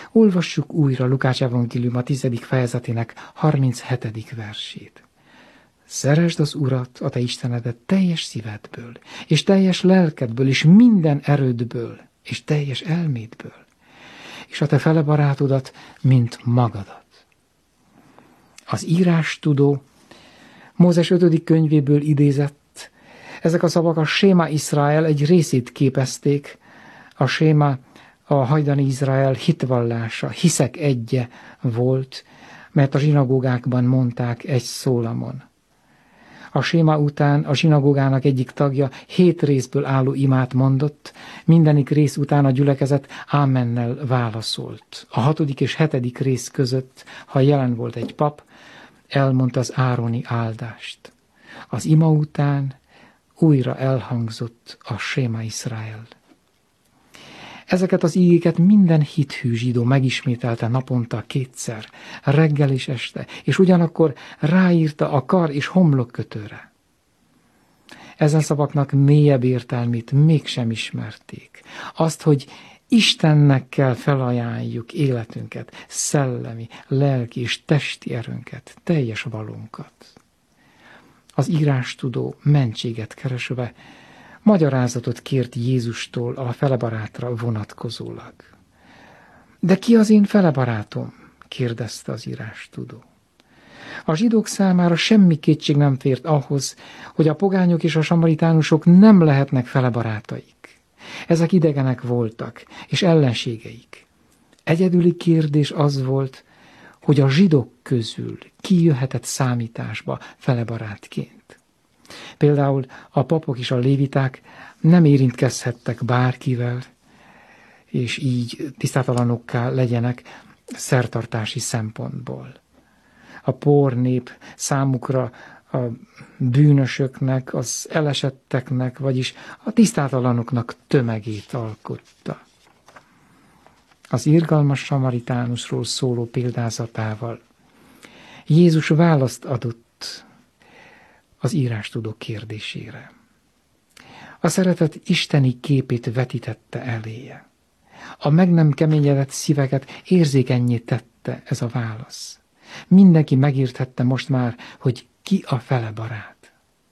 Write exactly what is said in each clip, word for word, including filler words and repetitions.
Olvassuk újra Lukács evangélium a tizedik fejezetének harminchetedik versét. Szeresd az Urat, a te Istenedet teljes szívedből, és teljes lelkedből, és minden erődből, és teljes elmédből, és a te fele barátodat, mint magadat. Az írástudó Mózes ötödik könyvéből idézett, ezek a szavak a Séma Izrael egy részét képezték, a Séma a hajdani Izrael hitvallása, hiszek egye volt, mert a zsinagógákban mondták egy szólamon. A séma után a zsinagógának egyik tagja hét részből álló imát mondott, mindenik rész után a gyülekezet ámennel válaszolt. A hatodik és hetedik rész között, ha jelen volt egy pap, elmondta az ároni áldást. Az ima után újra elhangzott a Séma Izrael. Ezeket az ígéket minden hithű zsidó megismételte naponta kétszer, reggel és este, és ugyanakkor ráírta a kar és homlokkötőre. Ezen szavaknak mélyebb értelmét mégsem ismerték. Azt, hogy Istennek kell felajánljuk életünket, szellemi, lelki és testi erőnket, teljes valónkat. Az írástudó mentséget keresve magyarázatot kért Jézustól a felebarátra vonatkozólag. De ki az én felebarátom? Kérdezte az írástudó. A zsidók számára semmi kétség nem fért ahhoz, hogy a pogányok és a samaritánusok nem lehetnek felebarátaik. Ezek idegenek voltak, és ellenségeik. Egyedüli kérdés az volt, hogy a zsidók közül ki jöhetett számításba felebarátként. Például a papok és a léviták nem érintkezhettek bárkivel, és így tisztátalanokká legyenek szertartási szempontból. A por nép számukra a bűnösöknek, az elesetteknek, vagyis a tisztátalanoknak tömegét alkotta. Az irgalmas samaritánusról szóló példázatával Jézus választ adott az írástudó kérdésére. A szeretet isteni képét vetítette eléje. A meg nem keményedett szíveket érzékennyé tette ez a válasz. Mindenki megérthette most már, hogy ki a felebarát.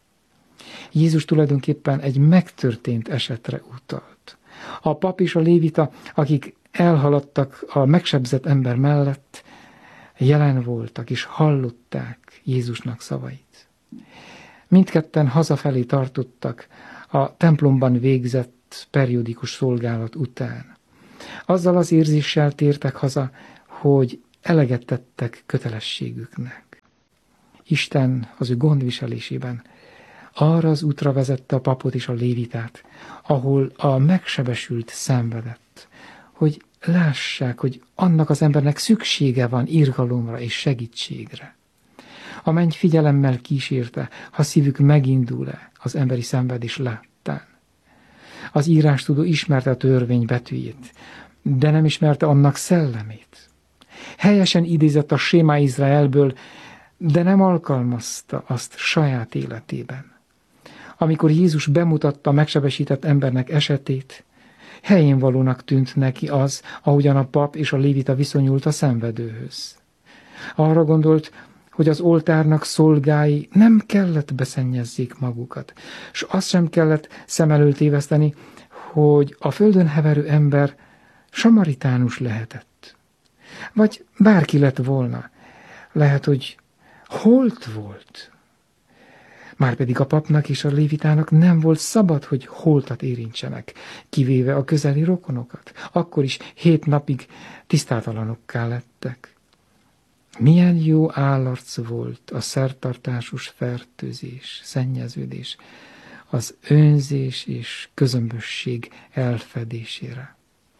Jézus tulajdonképpen egy megtörtént esetre utalt. A pap és a lévita, akik elhaladtak a megsebzett ember mellett, jelen voltak és hallották Jézusnak szavait. Mindketten hazafelé tartottak a templomban végzett periódikus szolgálat után. Azzal az érzéssel tértek haza, hogy eleget tettek kötelességüknek. Isten az ő gondviselésében arra az útra vezette a papot és a lévitát, ahol a megsebesült szenvedett, hogy lássák, hogy annak az embernek szüksége van irgalomra és segítségre. A menny figyelemmel kísérte, ha szívük megindul-e az emberi szenvedés láttán. Az írástudó ismerte a törvény betűjét, de nem ismerte annak szellemét. Helyesen idézett a Séma Izraelből, de nem alkalmazta azt saját életében. Amikor Jézus bemutatta a megsebesített embernek esetét, helyén valónak tűnt neki az, ahogyan a pap és a lévita viszonyult a szenvedőhöz. Arra gondolt, hogy az oltárnak szolgái nem kellett beszennyezzék magukat, s azt sem kellett szem előtt téveszteni, hogy a földön heverő ember samaritánus lehetett. Vagy bárki lett volna. Lehet, hogy holt volt. Márpedig a papnak és a lévitának nem volt szabad, hogy holtat érintsenek, kivéve a közeli rokonokat. Akkor is hét napig tisztátalanokká lettek. Milyen jó állarc volt a szertartásos fertőzés, szennyeződés, az önzés és közömbösség elfedésére.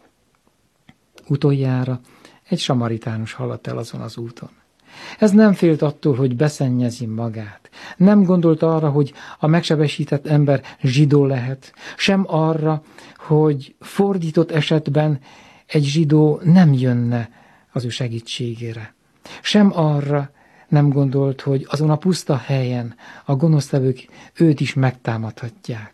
Utoljára egy samaritánus haladt el azon az úton. Ez nem félt attól, hogy beszennyezi magát. Nem gondolt arra, hogy a megsebesített ember zsidó lehet, sem arra, hogy fordított esetben egy zsidó nem jönne az ő segítségére. Sem arra nem gondolt, hogy azon a puszta helyen a gonosztevők őt is megtámadhatják.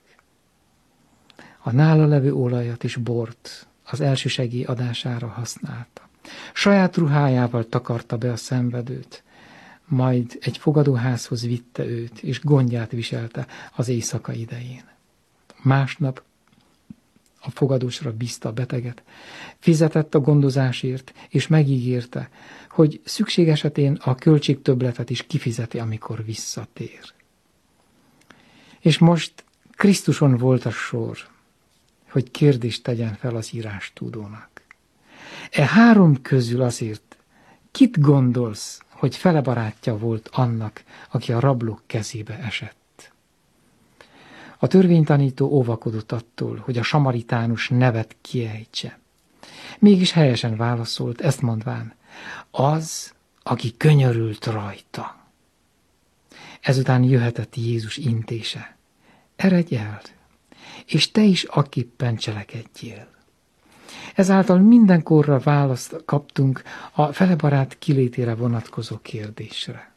A nála levő olajat és bort az elsősegély adására használta. saját ruhájával takarta be a szenvedőt, majd egy fogadóházhoz vitte őt, és gondját viselte az éjszaka idején. Másnap a fogadósra bízta a beteget, fizetett a gondozásért, és megígérte, hogy szükség esetén a költségtöbbletet is kifizeti, amikor visszatér. És most Krisztuson volt a sor, hogy kérdést tegyen fel az írástudónak. E három közül azért kit gondolsz, hogy fele barátja volt annak, aki a rablók kezébe esett? A törvénytanító óvakodott attól, hogy a samaritánus nevet kiejtse. Mégis helyesen válaszolt, ezt mondván, az, aki könyörült rajta. Ezután jöhetett Jézus intése. Eredj el, és te is akképpen cselekedjél. Ezáltal mindenkorra választ kaptunk a felebarát kilétére vonatkozó kérdésre.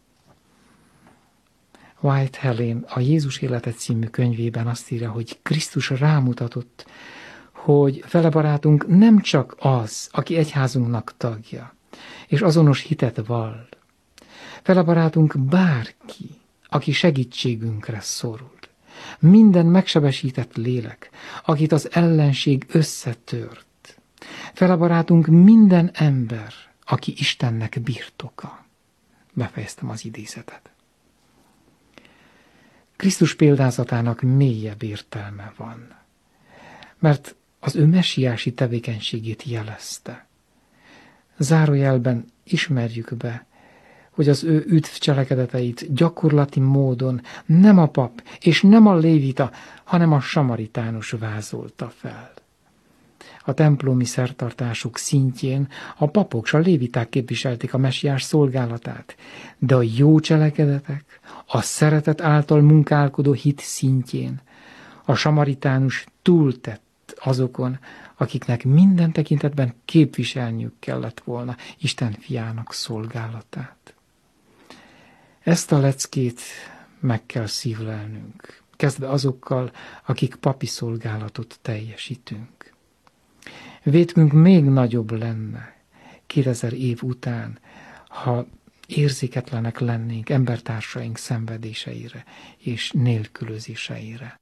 White Helen a Jézus élete című könyvében azt írja, hogy Krisztus rámutatott, hogy felebarátunk nem csak az, aki egyházunknak tagja, és azonos hitet vall. Felebarátunk bárki, aki segítségünkre szorul. Minden megsebesített lélek, akit az ellenség összetört. Felebarátunk minden ember, aki Istennek birtoka. Befejeztem az idézetet. Krisztus példázatának mélyebb értelme van, mert az ő messiási tevékenységét jelezte. Zárójelben ismerjük be, hogy az ő üdv cselekedeteit gyakorlati módon nem a pap és nem a lévita, hanem a samaritánus vázolta fel. A templomi szertartásuk szintjén a papok és a léviták képviselték a messiás szolgálatát, de a jó cselekedetek, a szeretet által munkálkodó hit szintjén a samaritánus túltett azokon, akiknek minden tekintetben képviselniük kellett volna Isten fiának szolgálatát. Ezt a leckét meg kell szívlelnünk, kezdve azokkal, akik papi szolgálatot teljesítünk. Vétkünk még nagyobb lenne kétezer év után, ha érzéketlenek lennénk embertársaink szenvedéseire és nélkülözéseire.